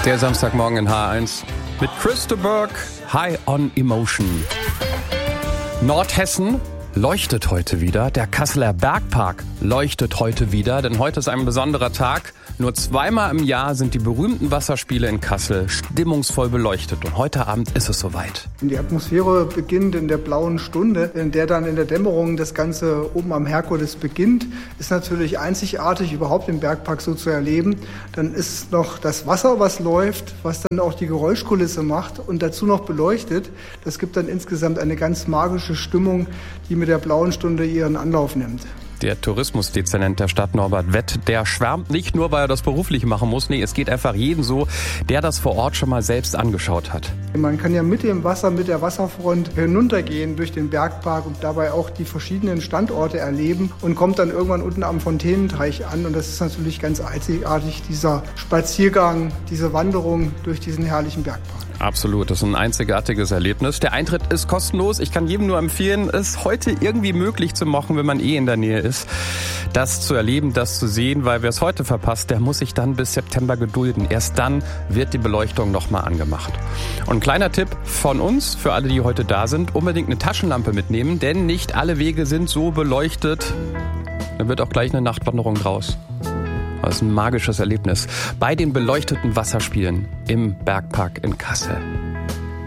Der Samstagmorgen in H1 mit Chris de Burgh, High on Emotion. Nordhessen leuchtet heute wieder. Der Kasseler Bergpark leuchtet heute wieder, denn heute ist ein besonderer Tag. Nur zweimal im Jahr sind die berühmten Wasserspiele in Kassel stimmungsvoll beleuchtet. Und heute Abend ist es soweit. Die Atmosphäre beginnt in der blauen Stunde, in der dann in der Dämmerung das Ganze oben am Herkules beginnt. Ist natürlich einzigartig, überhaupt im Bergpark so zu erleben. Dann ist noch das Wasser, was läuft, was dann auch die Geräuschkulisse macht und dazu noch beleuchtet. Das gibt dann insgesamt eine ganz magische Stimmung, die mit der blauen Stunde ihren Anlauf nimmt. Der Tourismusdezernent der Stadt, Norbert Wett, der schwärmt nicht nur, weil er das beruflich machen muss. Nee, es geht einfach jedem so, der das vor Ort schon mal selbst angeschaut hat. Man kann ja mit dem Wasser, mit der Wasserfront hinuntergehen durch den Bergpark und dabei auch die verschiedenen Standorte erleben und kommt dann irgendwann unten am Fontänenteich an. Und das ist natürlich ganz einzigartig, dieser Spaziergang, diese Wanderung durch diesen herrlichen Bergpark. Absolut, das ist ein einzigartiges Erlebnis. Der Eintritt ist kostenlos. Ich kann jedem nur empfehlen, es heute irgendwie möglich zu machen, wenn man in der Nähe ist, das zu erleben, das zu sehen, weil wer es heute verpasst, der muss sich dann bis September gedulden. Erst dann wird die Beleuchtung nochmal angemacht. Und ein kleiner Tipp von uns, für alle, die heute da sind, unbedingt eine Taschenlampe mitnehmen, denn nicht alle Wege sind so beleuchtet. Da wird auch gleich eine Nachtwanderung draus. Das ist ein magisches Erlebnis bei den beleuchteten Wasserspielen im Bergpark in Kassel.